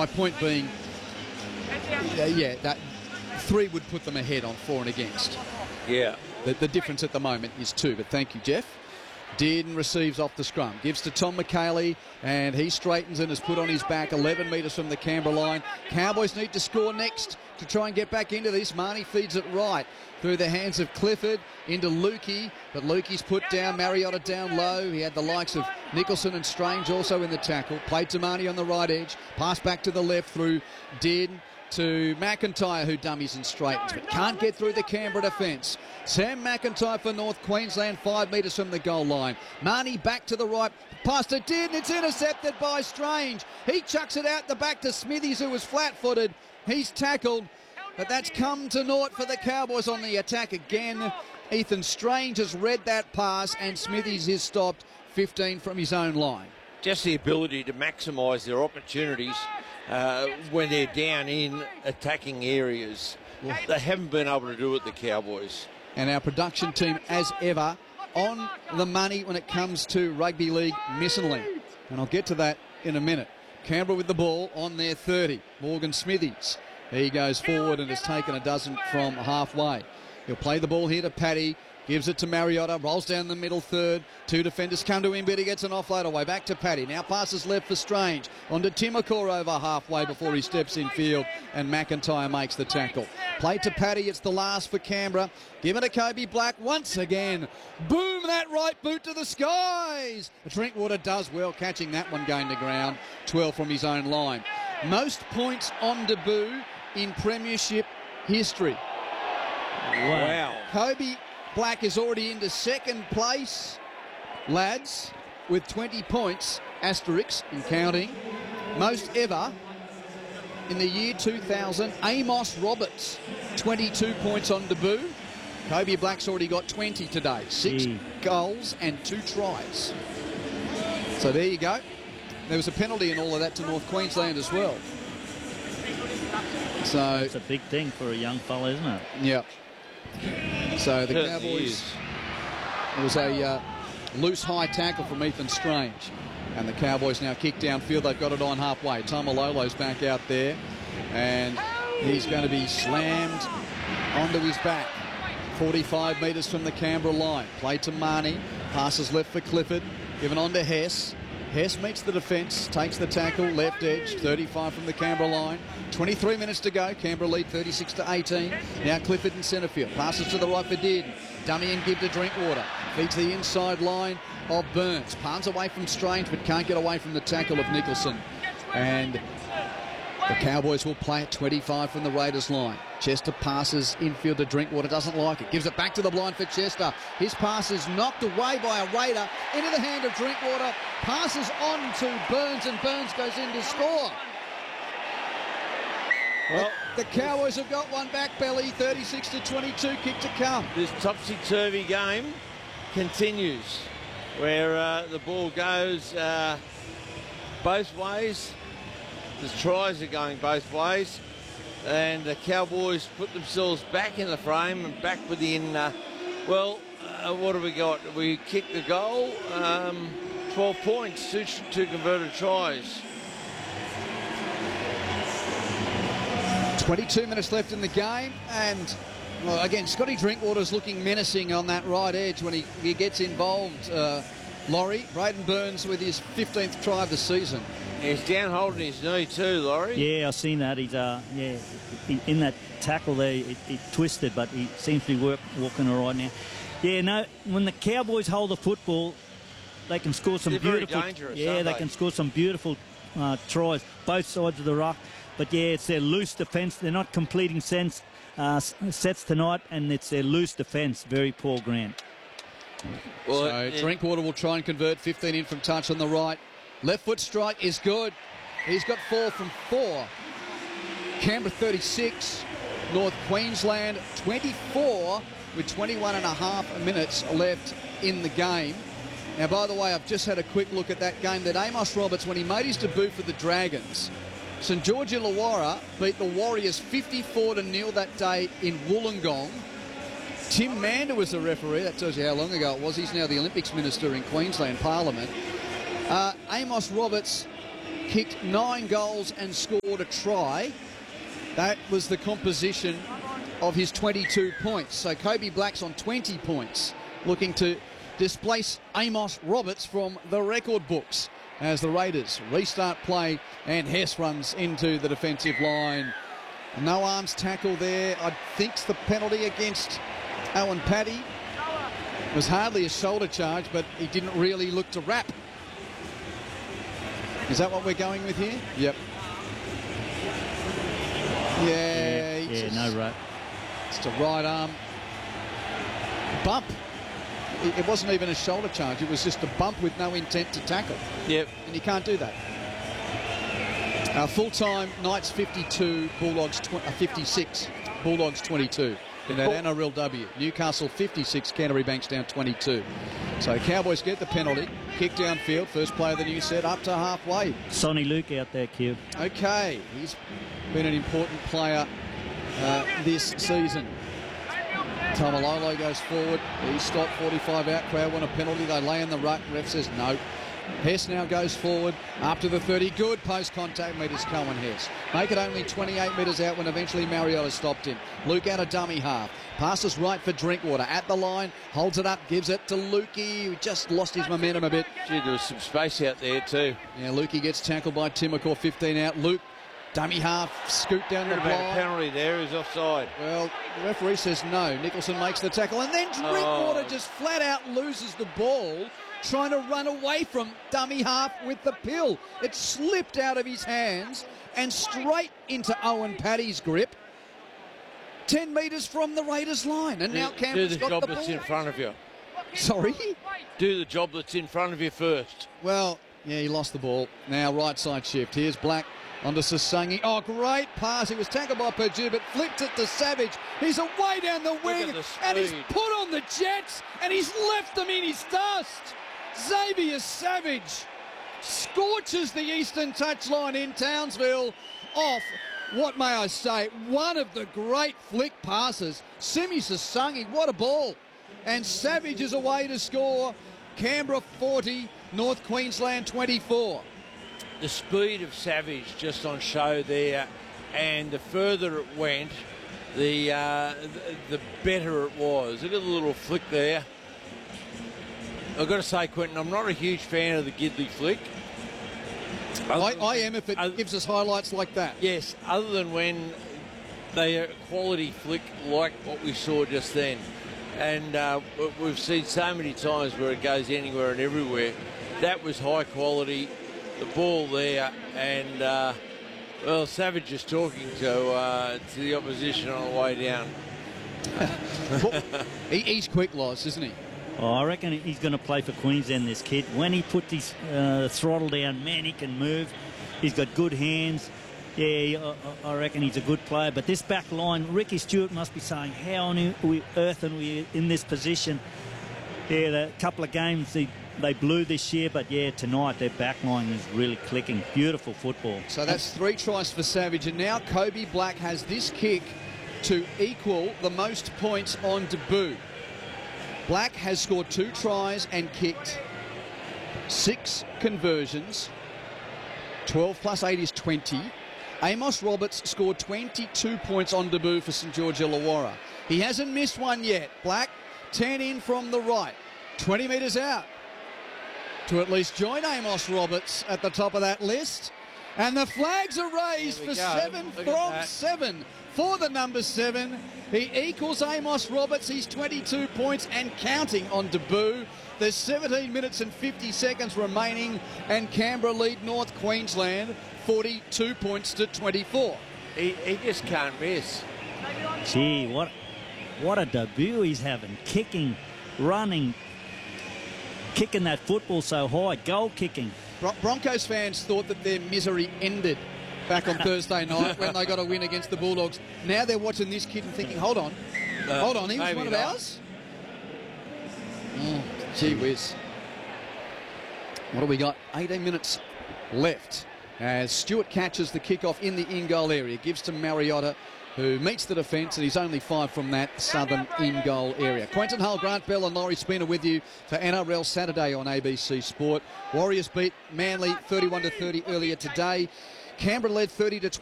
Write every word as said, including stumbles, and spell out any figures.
my point being, uh, yeah, that three would put them ahead on for and against. Yeah. The, the difference at the moment is two, but thank you, Jeff. Dearden receives off the scrum, gives to Tom McKaylee, and he straightens and is put on his back eleven metres from the Canberra line. Cowboys need to score next to try and get back into this. Marnie feeds it right through the hands of Clifford into Lukey, but Lukey's put down, Mariota down low. He had the likes of Nicholson and Strange also in the tackle. Played to Marnie on the right edge, pass back to the left through Dearden to McIntyre, who dummies and straightens, but can't get through the Canberra defence. Sam McIntyre for North Queensland, five metres from the goal line. Marnie back to the right, pass to Dearden, it's intercepted by Strange. He chucks it out the back to Smithies, who was flat-footed. He's tackled, but that's come to naught for the Cowboys on the attack again. Ethan Strange has read that pass, and Smithies is stopped fifteen from his own line. Just the ability to maximise their opportunities uh, when they're down in attacking areas. Well, they haven't been able to do it, the Cowboys. And our production team, as ever, on the money when it comes to rugby league missionally. And I'll get to that in a minute. Canberra with the ball on their thirty. Morgan Smithies. He goes forward and has taken a dozen from halfway. He'll play the ball here to Paddy. Gives it to Mariota, rolls down the middle third. Two defenders come to him, but he gets an offload away. Back to Paddy. Now passes left for Strange. On to Timokor over halfway before he steps in field, and McIntyre makes the tackle. Play to Paddy. It's the last for Canberra. Give it to Kobe Black once again. Boom, that right boot to the skies. Drinkwater does well catching that one going to ground. twelve from his own line. Most points on debut in premiership history. Wow. Kobe Black is already into second place, lads, with twenty points, asterisk and counting. Most ever in the year two thousand. Amos Roberts, twenty-two points on debut. Kobe Black's already got twenty today. Six Gee. goals and two tries. So there you go. There was a penalty in all of that to North Queensland as well. So It's a big thing for a young fella, isn't it? yeah. So the Certainly Cowboys, is. it was a uh, loose high tackle from Ethan Strange. And the Cowboys now kick downfield. They've got it on halfway. Tamalolo's back out there. And he's going to be slammed onto his back. forty-five metres from the Canberra line. Play to Marnie. Passes left for Clifford. Given on to Hess. Hess meets the defence, takes the tackle, left edge, thirty-five from the Canberra line. twenty-three minutes to go. Canberra lead thirty-six to eighteen. Now Clifford in centre field. Passes to the right for Dearden. Dummy and give to Drinkwater. Feeds the inside line of Burns. Palms away from Strange, but can't get away from the tackle of Nicholson. And the Cowboys will play at twenty-five from the Raiders line. Chester passes infield to Drinkwater, doesn't like it. Gives it back to the blind for Chester. His pass is knocked away by a Raider into the hand of Drinkwater. Passes on to Burns, and Burns goes in to score. Well, the Cowboys have got one back, Belly. thirty-six to twenty-two, kick to come. This topsy-turvy game continues, where uh, the ball goes uh, both ways. The tries are going both ways, and the Cowboys put themselves back in the frame and back within, uh, well, uh, what have we got? We kicked the goal, um, twelve points, two, two converted tries. twenty-two minutes left in the game, and well, again, Scotty Drinkwater's looking menacing on that right edge when he, he gets involved. Uh, Laurie, Braden Burns with his fifteenth try of the season. He's down holding his knee too, Laurie. Yeah, I've seen that. He's uh, yeah, he, in that tackle there, it, it twisted, but he seems to be work, walking all right now. Yeah, no, when the Cowboys hold the football, they can score some They're very beautiful. dangerous, yeah, aren't they they? can score some beautiful uh, tries, both sides of the ruck. But yeah, it's their loose defence. They're not completing sense, uh, sets tonight, and it's their loose defence. Very poor, Grant. Well, So it- Drinkwater will try and convert. fifteen in from touch on the right. Left foot strike is good. He's got four from four. Canberra thirty-six, North Queensland twenty-four with twenty-one and a half minutes left in the game. Now, by the way, I've just had a quick look at that game that Amos Roberts, when he made his debut for the Dragons, St George Illawarra beat the Warriors fifty-four to nil that day in Wollongong. Tim Mander was the referee. That tells you how long ago it was. He's now the Olympics Minister in Queensland Parliament. Uh, Amos Roberts kicked nine goals and scored a try. That was the composition of his twenty-two points. So Kobe Black's on twenty points, looking to displace Amos Roberts from the record books as the Raiders restart play, and Hess runs into the defensive line. No arms tackle there. I think's the penalty against Owen Paddy. It was hardly a shoulder charge, but he didn't really look to wrap. Is that what we're going with here? Yep. Yeah, Yeah, yeah just, no right. It's a right arm bump. It, it wasn't even a shoulder charge. It was just a bump with no intent to tackle. Yep. And you can't do that. Uh, full-time, Knights fifty-two, Bulldogs tw- uh, fifty-six, Bulldogs twenty-two. In that N R L W, Newcastle fifty-six, Canterbury Bankstown twenty-two. So Cowboys get the penalty, kick downfield, first play of the new set, up to halfway. Sonny Luke out there, Q. Okay, he's been an important player uh, this season. Tamalolo goes forward, he stopped, forty-five out, crowd want a penalty, they lay in the ruck, ref says no. Hess now goes forward up to the thirty. Good post-contact metres, Cohen Hess. Make it only twenty-eight metres out when eventually Mariota stopped him. Luke out a dummy half. Passes right for Drinkwater. At the line, holds it up, gives it to Lukey, who just lost his momentum a bit. Gee, there was some space out there too. Yeah, Lukey gets tackled by Timokor, fifteen out. Luke, dummy half, scoot down the Could have been a block. penalty there. He's offside. Well, the referee says no. Nicholson makes the tackle, and then Drinkwater Oh. just flat out loses the ball, trying to run away from dummy half with the pill. It slipped out of his hands and straight into Owen Paddy's grip, ten metres from the Raiders' line. And now do, do Campbell's the got job the that's ball. in front of you. Sorry? Do the job that's in front of you first. Well, yeah, he lost the ball. Now right side shift. Here's Black onto Sasangi. Oh, great pass. He was tackled by Purdue, but flipped it to Savage. He's away down the wing, at the and he's speed. put on the Jets, and he's left them in his dust. Xavier Savage scorches the eastern touchline in Townsville off, what may I say, one of the great flick passes. Simi Sasangi, what a ball. And Savage is away to score. Canberra forty, North Queensland twenty-four. The speed of Savage just on show there, and the further it went, the uh, the, the better it was. Look at the little flick there. I've got to say, Quentin, I'm not a huge fan of the Gidley flick. I, I am if it Other- gives us highlights like that. Yes, other than when they are quality flick like what we saw just then. And uh, we've seen so many times where it goes anywhere and everywhere. That was high quality, the ball there, and uh, well, Savage is talking to uh, to the opposition on the way down. Well, he, he's quick, Loz, isn't he? Oh, I reckon he's going to play for Queensland, this kid. When he puts his uh, throttle down, man, he can move. He's got good hands. Yeah, I, I reckon he's a good player. But this back line, Ricky Stewart must be saying, how on earth are we in this position? Yeah, the couple of games they, they blew this year, but yeah, tonight their back line is really clicking. Beautiful football. So that's three tries for Savage, and now Kobe Black has this kick to equal the most points on debut. Black has scored two tries and kicked six conversions. twelve plus eight is twenty. Amos Roberts scored twenty-two points on debut for St George Illawarra. He hasn't missed one yet. Black, ten in from the right, twenty metres out to at least join Amos Roberts at the top of that list. And the flags are raised There for we go. seven Look at from that. seven for the number seven. He equals Amos Roberts. He's twenty-two points and counting on debut. There's seventeen minutes and fifty seconds remaining, and Canberra lead North Queensland forty-two points to twenty-four. He, he just can't miss. Gee, what, what a debut he's having. Kicking, running, kicking that football so high, goal kicking. Bron- Broncos fans thought that their misery ended back on Thursday night when they got a win against the Bulldogs. Now they're watching this kid and thinking, hold on, Uh, hold on, he was maybe one of not. ours? Oh, gee whiz. What do we got? eighteen minutes left as Stewart catches the kickoff in the in-goal area. Gives to Mariotta, who meets the defence, and he's only five from that southern in-goal area. Quentin Hull, Grant Bell and Laurie Spooner with you for N R L Saturday on A B C Sport. Warriors beat Manly thirty-one to thirty earlier today. Canberra led thirty to twenty.